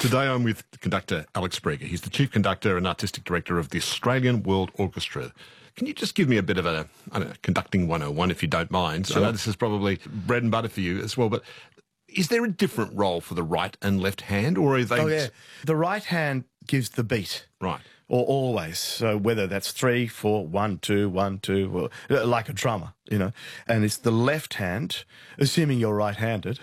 Today I'm with conductor Alex Breger. He's the Chief Conductor and Artistic Director of the Australian World Orchestra. Can you just give me a bit of a, I don't know, conducting 101 if you don't mind? Sure. I know this is probably bread and butter for you as well, but is there a different role for the right and left hand, or are they... Oh, yeah. The right hand gives the beat. Right. Or always. So whether that's 3, 4, 1, 2, 1, 2, like a drummer, you know. And it's the left hand, assuming you're right-handed,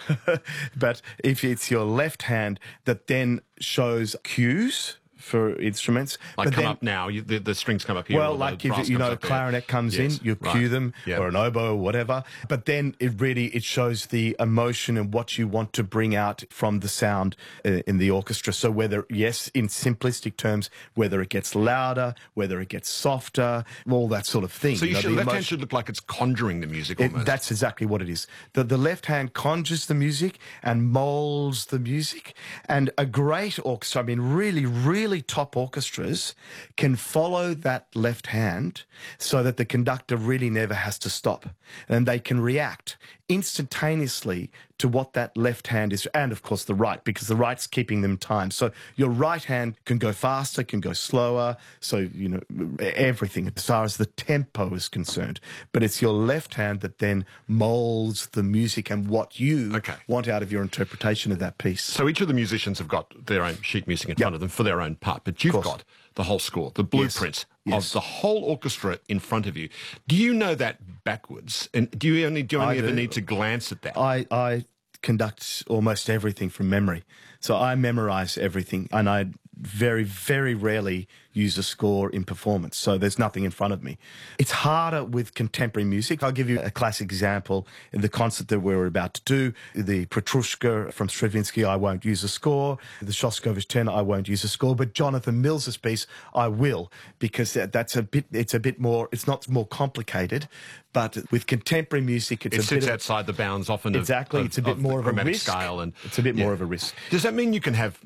but if it's your left hand that then shows cues for instruments. Like but come then, up now, the strings come up here. well, or like the brass if, you comes know, up there. clarinet comes Yes, in, you right. cue them, Yeah. or an oboe or whatever. But then it shows the emotion and what you want to bring out from the sound in the orchestra. So whether, yes, in simplistic terms, whether it gets louder, whether it gets softer, all that sort of thing. So you know, the left hand should look like it's conjuring the music almost. That's exactly what it is. The left hand conjures the music and molds the music. And a great orchestra, I mean, really, really top orchestras can follow that left hand so that the conductor really never has to stop. And they can react instantaneously to what that left hand is, and of course the right, because the right's keeping them time. So your right hand can go faster, can go slower, so, you know, everything as far as the tempo is concerned. But it's your left hand that then molds the music and what you want out of your interpretation of that piece. So each of the musicians have got their own sheet music in front of them for their own part, but you've got the whole score, the blueprint of the whole orchestra in front of you. Do you know that backwards? And do you only ever need to glance at that? I conduct almost everything from memory. So I memorize everything, and I very, very rarely use a score in performance. So there's nothing in front of me. It's harder with contemporary music. I'll give you a classic example. In the concert that we were about to do, the Petrushka from Stravinsky, I won't use a score. The Shostakovich Ten, I won't use a score. But Jonathan Mills's piece, I will, because it's a bit more, it's not more complicated. But with contemporary music, it sits outside the bounds often. Exactly. It's a bit more of a risk. Scale and it's a bit more of a risk. Does that mean you can have...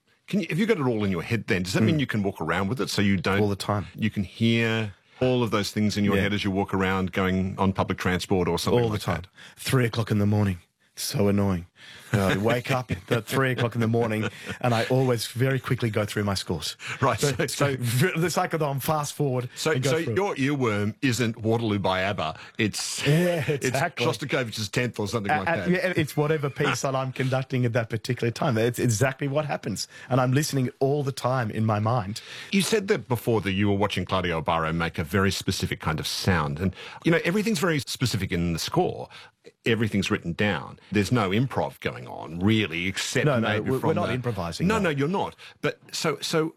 if you've got it all in your head then, does that mean you can walk around with it so you don't... All the time. You can hear all of those things in your head as you walk around going on public transport or something all the time. 3 o'clock in the morning. So annoying. I wake up at 3 o'clock in the morning and I always very quickly go through my scores. Right. So it's like I'm fast forward. So your earworm isn't Waterloo by ABBA. It's Shostakovich's 10th or something like that. Yeah, it's whatever piece that I'm conducting at that particular time. It's exactly what happens. And I'm listening all the time in my mind. You said that before that you were watching Claudio Abarro make a very specific kind of sound. And, you know, everything's very specific in the score. Everything's written down. There's no improv going on, really, except maybe from we're not improvising. No, you're not. But so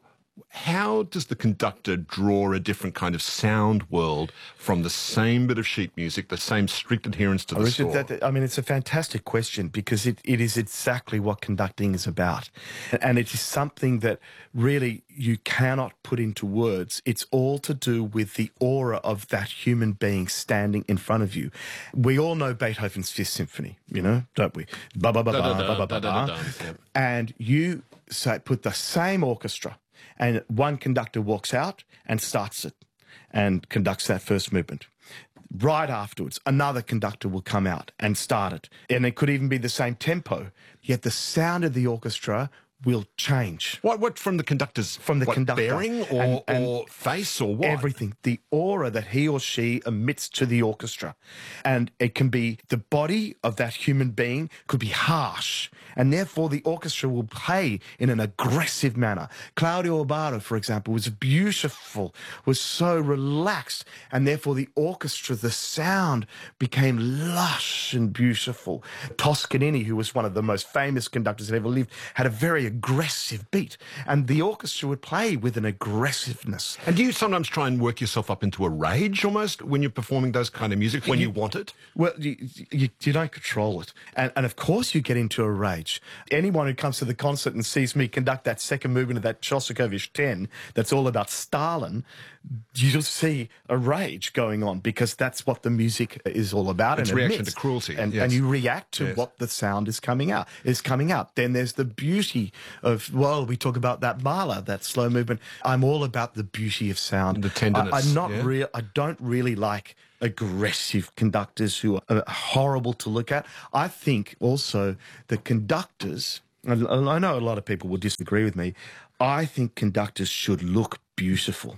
how does the conductor draw a different kind of sound world from the same bit of sheet music, the same strict adherence to the score? I mean, it's a fantastic question because it is exactly what conducting is about. And it is something that really you cannot put into words. It's all to do with the aura of that human being standing in front of you. We all know Beethoven's Fifth Symphony, you know, don't we? And you put the same orchestra, and one conductor walks out and starts it and conducts that first movement. Right afterwards, another conductor will come out and start it. And it could even be the same tempo, yet the sound of the orchestra will change. What from the conductor's conductor. bearing or face or what? Everything. The aura that he or she emits to the orchestra. And it can be the body of that human being could be harsh, and therefore the orchestra will play in an aggressive manner. Claudio Abarro, for example, was beautiful, was so relaxed, and therefore the orchestra, the sound became lush and beautiful. Toscanini, who was one of the most famous conductors that ever lived, had a very aggressive beat, and the orchestra would play with an aggressiveness. And do you sometimes try and work yourself up into a rage almost when you're performing those kind of music, when you want it? Well, you don't control it. And of course you get into a rage. Anyone who comes to the concert and sees me conduct that second movement of that Shostakovich 10 that's all about Stalin, you'll see a rage going on because that's what the music is all about. It's and reaction to cruelty. And you react to what the sound is coming out. Then there's the beauty of, well, we talk about that Mahler, that slow movement. I'm all about the beauty of sound. The tenderness. I don't really like aggressive conductors who are horrible to look at. I think also the conductors I know a lot of people will disagree with me. I think conductors should look beautiful.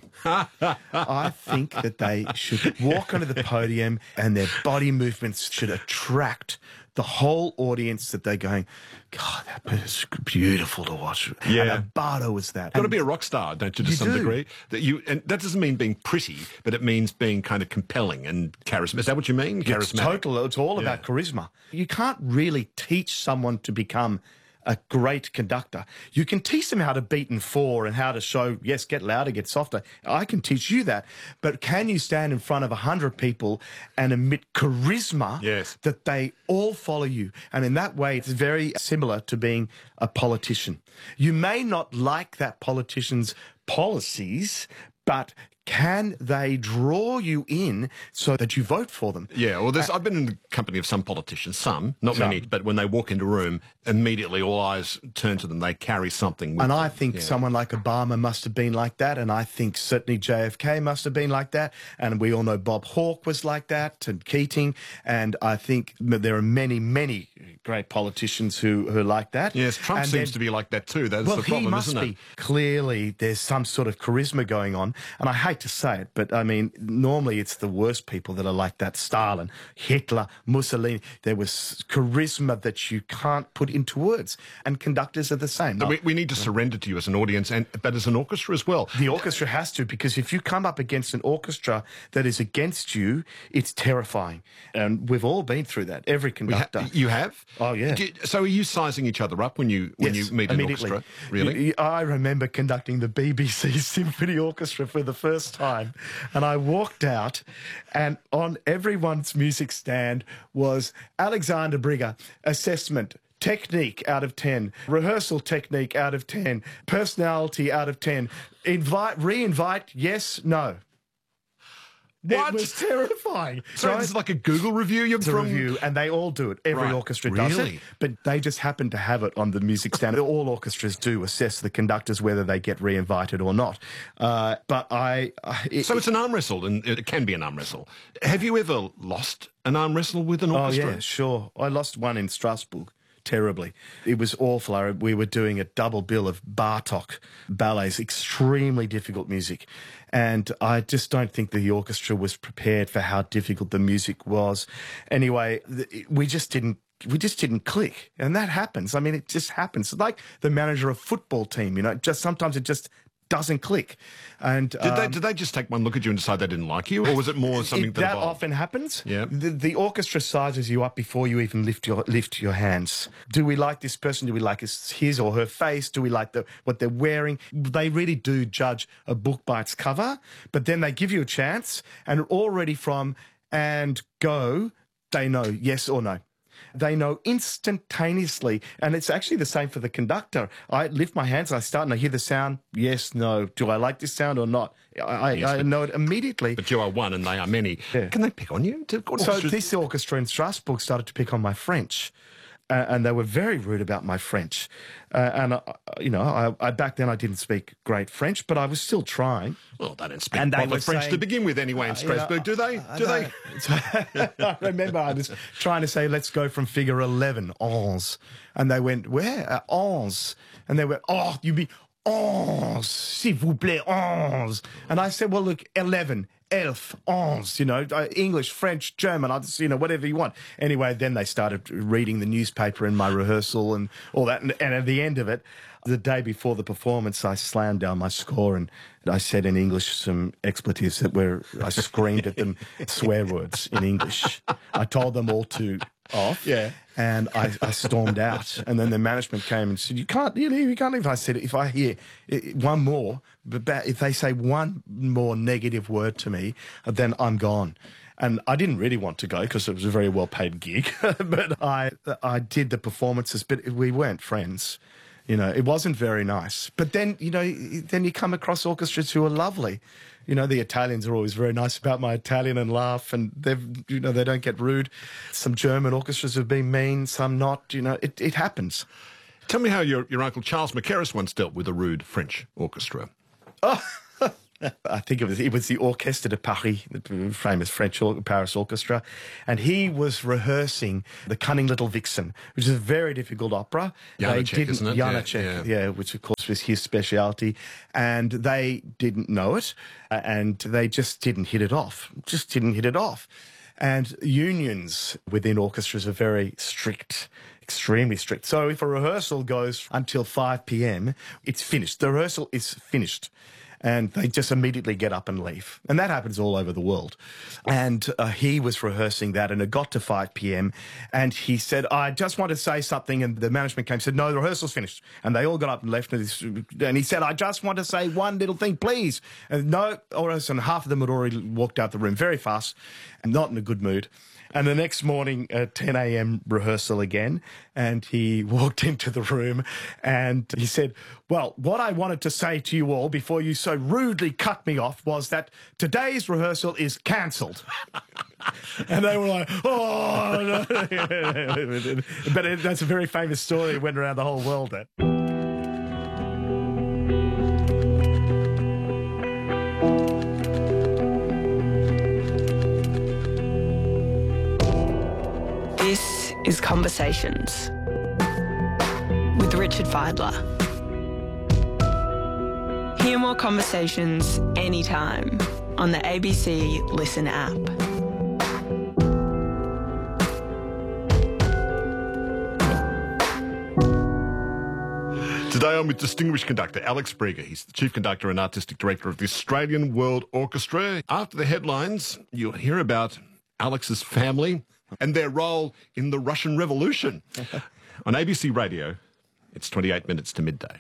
I think that they should walk onto the podium and their body movements should attract the whole audience, that they're going, God, that is beautiful to watch. Yeah. And Bardo was that. Got to be a rock star, don't you, to some degree? And that doesn't mean being pretty, but it means being kind of compelling and charismatic. Is that what you mean? Charismatic. It's all about charisma. You can't really teach someone to become a great conductor. You can teach them how to beat in four and how to show, yes, get louder, get softer. I can teach you that. But can you stand in front of 100 people and emit charisma that they all follow you? And in that way, it's very similar to being a politician. You may not like that politician's policies, but can they draw you in so that you vote for them? Yeah, well, I've been in the company of some politicians, not many, but when they walk into a room, immediately all eyes turn to them. They carry something with them. And I think someone like Obama must have been like that, and I think certainly JFK must have been like that, and we all know Bob Hawke was like that, and Keating, and I think there are many, many great politicians who are like that. Yes, Trump seems to be like that too. That's the problem, isn't it? Clearly, there's some sort of charisma going on, and I hate to say it, but I mean, normally it's the worst people that are like that. Stalin, Hitler, Mussolini. There was charisma that you can't put into words, and conductors are the same. We need to surrender to you as an audience, but as an orchestra as well. The orchestra has to, because if you come up against an orchestra that is against you, it's terrifying. And we've all been through that, every conductor. You have? Oh, yeah. So are you sizing each other up when you meet an orchestra? Really? I remember conducting the BBC Symphony Orchestra for the first time, and I walked out, and on everyone's music stand was Alexander Brigger, assessment, technique out of 10, rehearsal technique out of 10, personality out of 10, re-invite, yes, no. What? It was terrifying. So this is like a Google review? It's a review, and they all do it. Every orchestra does it. But they just happen to have it on the music stand. All orchestras do assess the conductors whether they get re-invited or not. So it's an arm wrestle, and it can be an arm wrestle. Have you ever lost an arm wrestle with an orchestra? Oh, yeah, sure. I lost one in Strasbourg. Terribly. It was awful. We were doing a double bill of Bartok ballets, extremely difficult music. And I just don't think the orchestra was prepared for how difficult the music was. Anyway, we just didn't click. And that happens. I mean, it just happens. Like the manager of a football team, sometimes it just doesn't click. And did they just take one look at you and decide they didn't like you, or was it more something that often happens? Yeah. The orchestra sizes you up before you even lift your hands. Do we like this person? Do we like his or her face? Do we like what they're wearing? They really do judge a book by its cover, but then they give you a chance, and already from and go, they know yes or no. They know instantaneously, and it's actually the same for the conductor. I lift my hands, I start, and I hear the sound, yes, no. Do I like this sound or not? I know it immediately. But you are one, and they are many. Yeah. Can they pick on you? So this orchestra in Strasbourg started to pick on my French. And they were very rude about my French. I back then I didn't speak great French, but I was still trying. Well, they didn't speak proper French to begin with anyway in Strasbourg, do they? I remember I was trying to say, let's go from figure 11, 11. And they went, where? 11. And they went, oh, you be 11, s'il vous plaît, 11. And I said, well, look, 11. Elf, onze, English, French, German, whatever you want. Anyway, then they started reading the newspaper in my rehearsal and all that. And at the end of it, the day before the performance, I slammed down my score and I said in English some expletives I screamed at them swear words in English. I told them all to off. Yeah. And I stormed out. And then the management came and said, you can't leave. I said, if I hear one more, if they say one more negative word to me, then I'm gone. And I didn't really want to go because it was a very well-paid gig. But I did the performances, but we weren't friends. It wasn't very nice. But then, then you come across orchestras who are lovely. The Italians are always very nice about my Italian and laugh, and they don't get rude. Some German orchestras have been mean, some not. It happens. Tell me how your uncle Charles Mackerras once dealt with a rude French orchestra. Oh, I think it was the Orchestre de Paris, the famous French Paris orchestra, and he was rehearsing The Cunning Little Vixen, which is a very difficult opera. Janacek, isn't it? Janacek, which of course was his speciality, and they didn't know it, and they just didn't hit it off. And unions within orchestras are very strict. Extremely strict. So if a rehearsal goes until 5 p.m, it's finished. The rehearsal is finished. And they just immediately get up and leave. And that happens all over the world. And he was rehearsing that, and it got to 5 p.m, and he said, I just want to say something. And the management came and said, no, the rehearsal's finished. And they all got up and left. And he said, I just want to say one little thing, please. And no, and half of them had already walked out the room very fast and not in a good mood. And the next morning, 10 a.m. rehearsal again, and he walked into the room and he said, well, what I wanted to say to you all before you so rudely cut me off was that today's rehearsal is cancelled. And they were like, oh, no. But that's a very famous story. It went around the whole world then. This is Conversations with Richard Fidler. Hear more conversations anytime on the ABC Listen app. Today I'm with distinguished conductor Alex Briga. He's the Chief Conductor and Artistic Director of the Australian World Orchestra. After the headlines, you'll hear about Alex's family and their role in the Russian Revolution. On ABC Radio, it's 28 minutes to midday.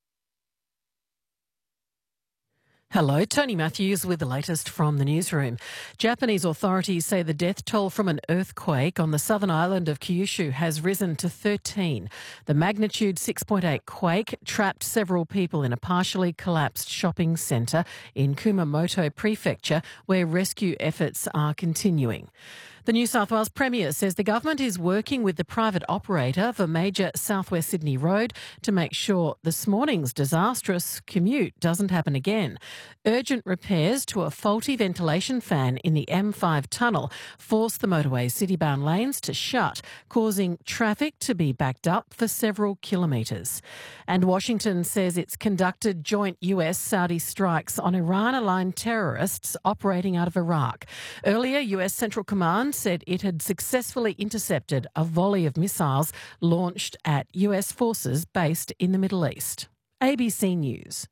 Hello, Tony Matthews with the latest from the newsroom. Japanese authorities say the death toll from an earthquake on the southern island of Kyushu has risen to 13. The magnitude 6.8 quake trapped several people in a partially collapsed shopping centre in Kumamoto Prefecture, where rescue efforts are continuing. The New South Wales Premier says the government is working with the private operator for major Southwest Sydney Road to make sure this morning's disastrous commute doesn't happen again. Urgent repairs to a faulty ventilation fan in the M5 tunnel forced the motorway's city-bound lanes to shut, causing traffic to be backed up for several kilometres. And Washington says it's conducted joint US-Saudi strikes on Iran-aligned terrorists operating out of Iraq. Earlier, US Central Command said it had successfully intercepted a volley of missiles launched at US forces based in the Middle East. ABC News.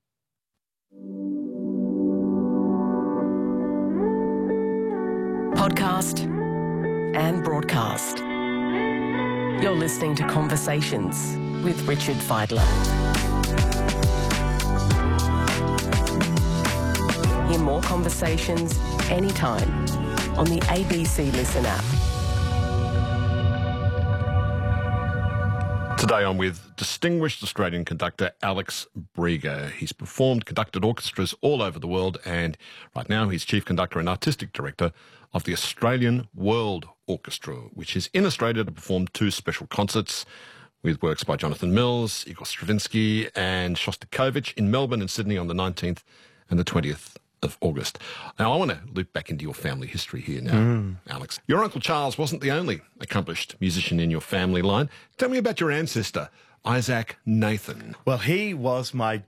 Podcast and broadcast. You're listening to Conversations with Richard Fidler. Hear more conversations anytime on the ABC Listen app. Today I'm with distinguished Australian conductor Alex Briga. He's conducted orchestras all over the world, and right now he's Chief Conductor and Artistic Director of the Australian World Orchestra, which is in Australia to perform 2 special concerts with works by Jonathan Mills, Igor Stravinsky and Shostakovich in Melbourne and Sydney on the 19th and the 20th of August. Now, I want to loop back into your family history here now, Alex. Your Uncle Charles wasn't the only accomplished musician in your family line. Tell me about your ancestor, Isaac Nathan. Well, he was my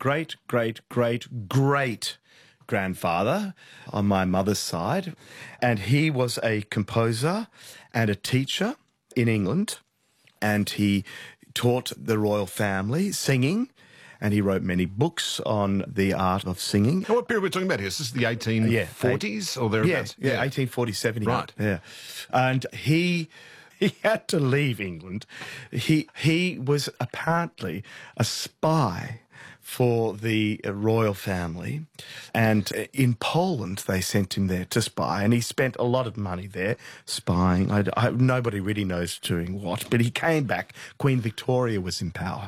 great-great-great-grandfather on my mother's side, and he was a composer and a teacher in England, and he taught the royal family singing, and he wrote many books on the art of singing. And what period are we talking about here? Is this the 1840s or thereabouts? Yeah, 1847. Right. Yeah. And he had to leave England. He was apparently a spy for the royal family, and in Poland they sent him there to spy, and he spent a lot of money there spying. Nobody really knows doing what, but he came back. Queen Victoria was in power.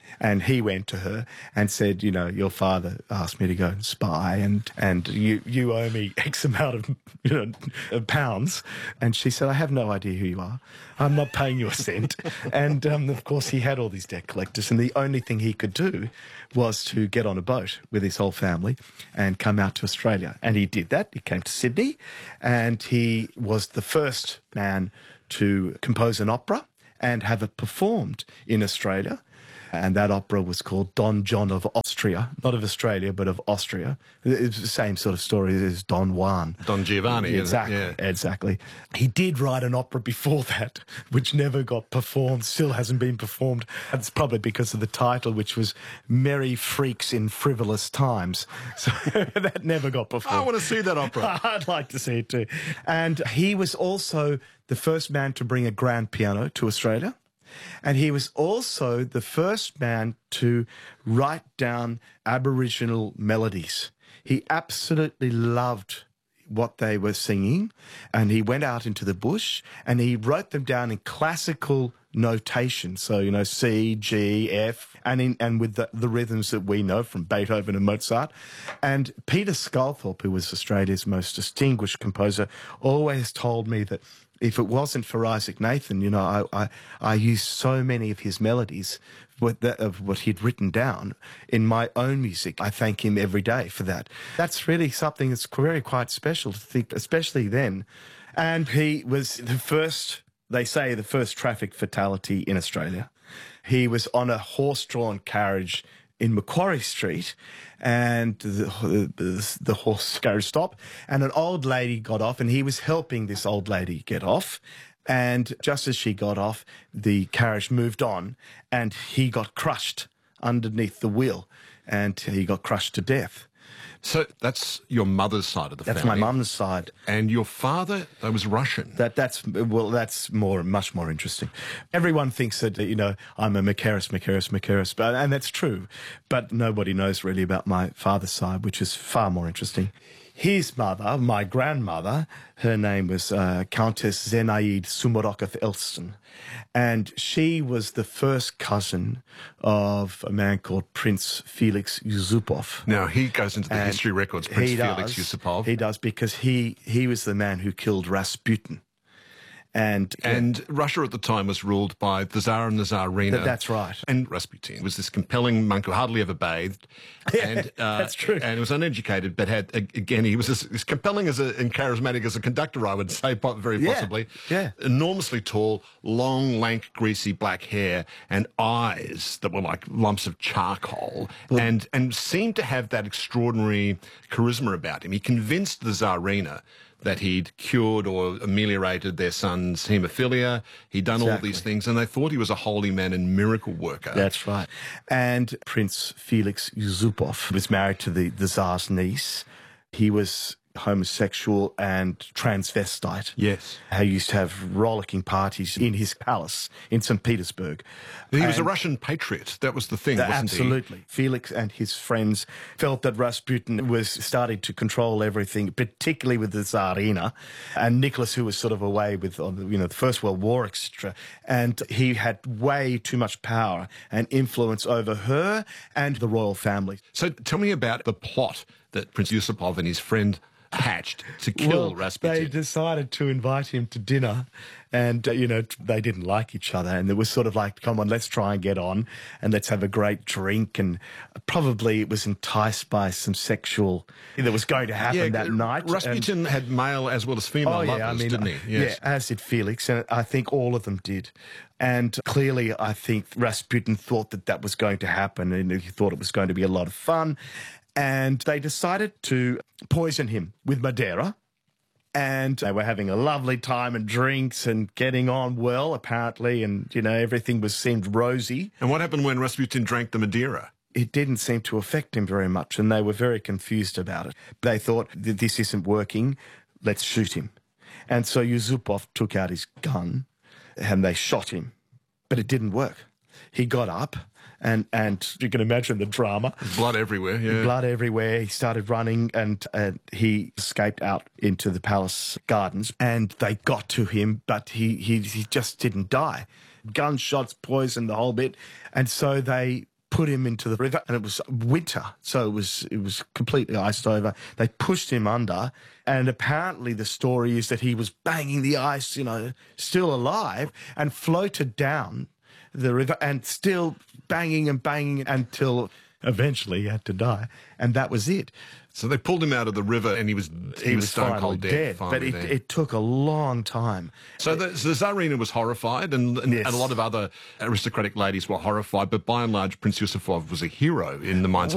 And he went to her and said, you know, your father asked me to go and spy, and you owe me X amount of pounds. And she said, I have no idea who you are. I'm not paying you a cent. And, of course, he had all these debt collectors, and the only thing he could do was to get on a boat with his whole family and come out to Australia. And he did that. He came to Sydney, and he was the first man to compose an opera and have it performed in Australia. And that opera was called Don John of Austria, not of Australia, but of Austria. It's the same sort of story as Don Juan. Don Giovanni. Exactly, exactly. He did write an opera before that, which never got performed, still hasn't been performed. It's probably because of the title, which was Merry Freaks in Frivolous Times. So that never got performed. I want to see that opera. I'd like to see it too. And he was also the first man to bring a grand piano to Australia. And he was also the first man to write down Aboriginal melodies. He absolutely loved what they were singing, and he went out into the bush and he wrote them down in classical notation. So, you know, C, G, F, and with the rhythms that we know from Beethoven and Mozart. And Peter Sculthorpe, who was Australia's most distinguished composer, always told me that if it wasn't for Isaac Nathan, you know, I used so many of his melodies of what he'd written down in my own music. I thank him every day for that. That's really something that's very quite special to think, especially then. And he was the first, they say, the first traffic fatality in Australia. He was on a horse-drawn carriage in Macquarie Street, and the horse carriage stopped, and an old lady got off, and he was helping this old lady get off. And just as she got off, the carriage moved on, and he got crushed underneath the wheel, and he got crushed to death. So that's your mother's side of the family. That's my mum's side. And your father, that was Russian. That's much more interesting. Everyone thinks that, you know, I'm a Macaris, and that's true. But nobody knows really about my father's side, which is far more interesting. His mother, my grandmother, her name was Countess Zenaide Sumarokov-Elston, and she was the first cousin of a man called Prince Felix Yusupov. Now, he goes into the history records, Prince Felix Yusupov. He does, because he was the man who killed Rasputin. And Russia at the time was ruled by the Tsar and the Tsarina. That's right. And Rasputin was this compelling monk who hardly ever bathed. And, that's true. And was uneducated, but had, again, he was as compelling and charismatic as a conductor, I would say, very possibly. Yeah. Enormously tall, long, lank, greasy black hair, and eyes that were like lumps of charcoal, and seemed to have that extraordinary charisma about him. He convinced the Tsarina that he'd cured or ameliorated their son's haemophilia. He'd done all these things, and they thought he was a holy man and miracle worker. That's right. And Prince Felix Yusupov was married to the Tsar's niece. He was homosexual and transvestite. Yes. He used to have rollicking parties in his palace in St. Petersburg. He was a Russian patriot. That was the thing, wasn't absolutely. Felix and his friends felt that Rasputin was starting to control everything, particularly with the Tsarina, and Nicholas, who was sort of away with, the First World War, etc. And he had way too much power and influence over her and the royal family. So tell me about the plot that Prince Yusupov and his friend hatched to kill Rasputin. They decided to invite him to dinner, and they didn't like each other, and it was sort of like, come on, let's try and get on, and let's have a great drink. And probably it was enticed by some sexual that was going to happen that night. Rasputin had male as well as female lovers, didn't he? Yes. Yeah, as did Felix, and I think all of them did. And clearly, I think Rasputin thought that was going to happen, and he thought it was going to be a lot of fun. And they decided to poison him with Madeira. And they were having a lovely time and drinks and getting on well, apparently. And, everything seemed rosy. And what happened when Rasputin drank the Madeira? It didn't seem to affect him very much, and they were very confused about it. They thought, this isn't working, let's shoot him. And so Yusupov took out his gun and they shot him. But it didn't work. He got up. And you can imagine the drama. Blood everywhere, yeah. Blood everywhere. He started running, and he escaped out into the palace gardens, and they got to him, but he just didn't die. Gunshots, poison, the whole bit. And so they put him into the river, and it was winter, so it was completely iced over. They pushed him under, and apparently the story is that he was banging the ice, still alive, and floated down the river and still banging and banging until eventually he had to die, and that was it. So they pulled him out of the river, and he was stone cold dead. But it took a long time. So the Tsarina was horrified, and a lot of other aristocratic ladies were horrified. But by and large, Prince Yusupov was a hero in the minds